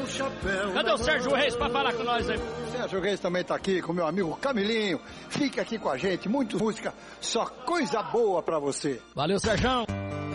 Cadê o Sérgio Reis pra falar com nós aí? Sérgio Reis também tá aqui com meu amigo Camilinho. Fica aqui com a gente, muito música, só coisa boa pra você. Valeu, Sérgio.